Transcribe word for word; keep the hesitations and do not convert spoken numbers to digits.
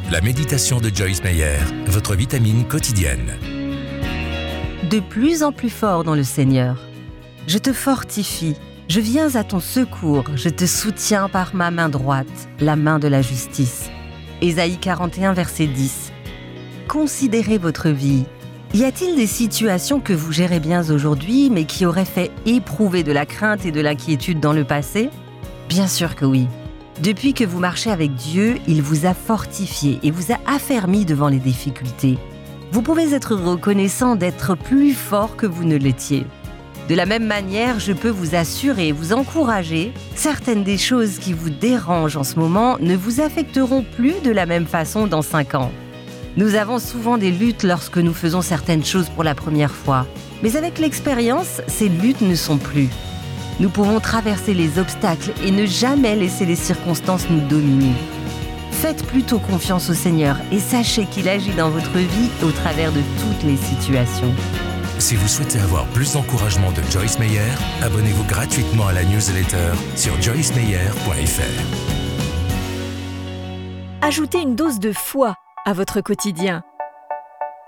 La méditation de Joyce Meyer, votre vitamine quotidienne. De plus en plus fort dans le Seigneur. Je te fortifie, je viens à ton secours, je te soutiens par ma main droite, la main de la justice. Ésaïe quarante et un, verset dix. Considérez votre vie. Y a-t-il des situations que vous gérez bien aujourd'hui, mais qui auraient fait éprouver de la crainte et de l'inquiétude dans le passé ? Bien sûr que oui. Depuis que vous marchez avec Dieu, il vous a fortifié et vous a affermi devant les difficultés. Vous pouvez être reconnaissant d'être plus fort que vous ne l'étiez. De la même manière, je peux vous assurer et vous encourager, certaines des choses qui vous dérangent en ce moment ne vous affecteront plus de la même façon dans cinq ans. Nous avons souvent des luttes lorsque nous faisons certaines choses pour la première fois. Mais avec l'expérience, ces luttes ne sont plus. Nous pouvons traverser les obstacles et ne jamais laisser les circonstances nous dominer. Faites plutôt confiance au Seigneur et sachez qu'il agit dans votre vie au travers de toutes les situations. Si vous souhaitez avoir plus d'encouragement de Joyce Meyer, abonnez-vous gratuitement à la newsletter sur joyce meyer point f r. Ajoutez une dose de foi à votre quotidien